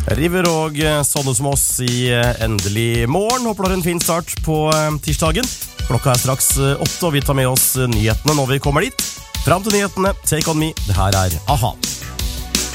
River og sånne som oss i endelig morgen. Håper dere en fin start på tirsdagen. Klokka straks 8, og vi tar med oss nyhetene når vi kommer dit. Fram til nyhetene, Take On Me. Det her A-ha.